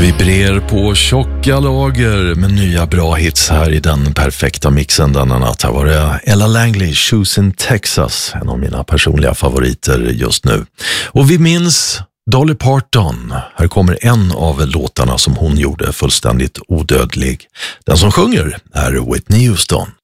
Vi brer på tjocka lager med nya bra hits här i den perfekta mixen denna natt. Här var det Ella Langley, Shoes in Texas, en av mina personliga favoriter just nu. Och vi minns Dolly Parton. Här kommer en av låtarna som hon gjorde fullständigt odödlig. Den som sjunger är Whitney Houston.